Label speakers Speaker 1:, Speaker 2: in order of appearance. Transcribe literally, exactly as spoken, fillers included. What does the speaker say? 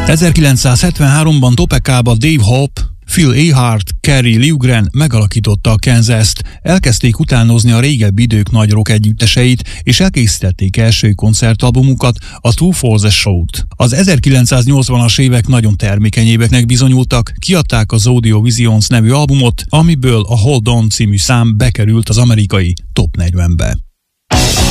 Speaker 1: ezerkilencszázhetvenháromban Topekaába Dave Hope, Phil Ehart, Kerry Livgren megalakította a Kansast, elkezdték utánozni a régebbi idők nagy rock együtteseit, és elkészítették első koncertalbumukat, a Two for the Show-t. Az ezerkilencszáznyolcvanas évek nagyon termékeny éveknek bizonyultak, kiadták az Audio Visions nevű albumot, amiből a Hold On című szám bekerült az amerikai top negyvenbe.